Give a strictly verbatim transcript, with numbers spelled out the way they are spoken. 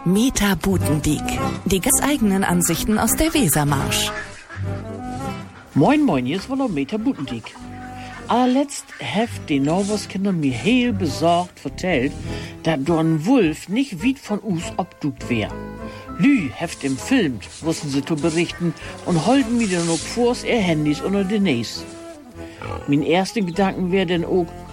Meta Butendiek. Die ganz eigenen Ansichten aus der Wesermarsch. Moin moin, hier ist wohl Meta Butendiek. Allerletzt heft die Norwoskinder mir heel besorgt vertellt, dass do ein Wolf nicht weit von us obdukt wär. Lü heft im Film, wussten sie zu berichten, und holten mir dann auch vors ihr Handys unter den Näs. Mein erster Gedanken wär denn auch,